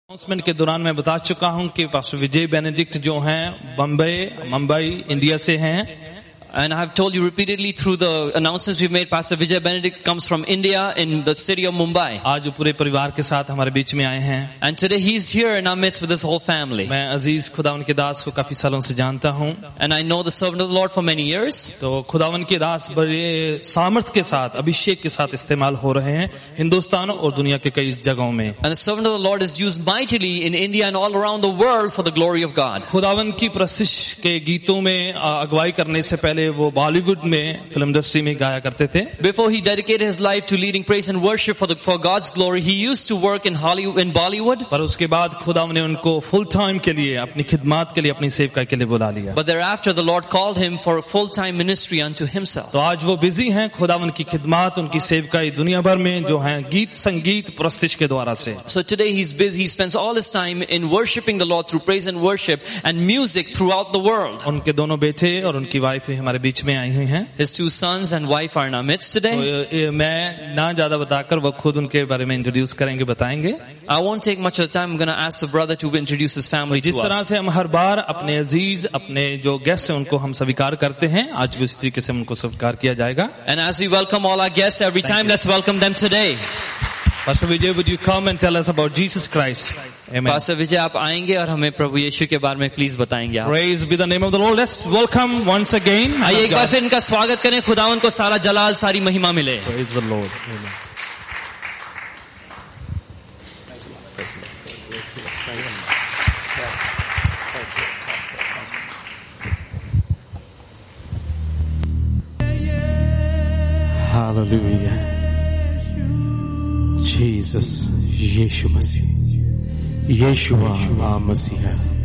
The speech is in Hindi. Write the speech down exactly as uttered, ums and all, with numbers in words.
अनाउंसमेंट के दौरान मैं बता चुका हूं कि पास्टर विजय बेनेडिक्ट जो हैं बम्बई मुंबई इंडिया से हैं. And I have told you repeatedly through the announcements we've made, Pastor Vijay Benedict comes from India in the city of Mumbai. आज पूरे परिवार के साथ हमारे बीच में आए हैं. And today he's here in our midst with his whole family. मैं अजीज खुदावन के दास को काफी सालों से जानता हूं. And I know the servant of the Lord for many years. तो खुदावन के दास बड़े सामर्थ के साथ अभिषेक के साथ इस्तेमाल हो रहे हैं हिंदुस्तान और दुनिया के कई जगहों में. And the servant of the Lord is used mightily in India and all around the world for the glory of God. खुदावन की प्रस्तिश के गीतों में अगुवाई करने से पहले वो बॉलीवुड में फिल्म इंडस्ट्री में गाया करते थे. Before he dedicated his life to leading praise and worship for the for God's glory, he used to work in Hollywood in Bollywood. पर उसके बाद खुदा ने उनको फुल टाइम के लिए अपनी खिदमत के लिए अपनी सेवकाई के लिए बुला लिया. But thereafter the Lord called him for a full time ministry unto himself. तो आज वो बिजी हैं खुदावन की खिदमत उनकी सेवकाई दुनिया भर में जो है गीत संगीत प्रस्तिश के द्वारा से. So today he's busy. He spends all his time in worshiping the Lord through praise and worship and music throughout the world. उनके दोनों बेटे और उनकी वाइफ भी हमारे बीच में आई हुई हैं. His two sons and wife are in our midst today. तो मैं ना ज्यादा बताकर वो खुद उनके बारे में इंट्रोड्यूस करेंगे बताएंगे. I won't take much of the time. I'm going to ask the brother to introduce his family to us. जिस तरह से हम हर बार अपने अजीज अपने जो गेस्ट हैं उनको हम स्वीकार करते हैं आज भी उसी तरीके से उनको स्वीकार किया जाएगा. And as we welcome all our guests every time, let's welcome them today. Pastor Vijay, would you come and tell us about Jesus Christ? Amen. Pastor Vijay, आप आएंगे और हमें प्रभु यीशु के बारे में प्लीज बताएंगे आप. Praise be the name of the Lord. Let's welcome once again. आइए एक बार फिर इनका स्वागत करें. खुदावन को सारा जलाल सारी महिमा मिले. Praise the Lord. Amen. Hallelujah. Jesus, यीशु मसीह, यीशुआ मसीहा.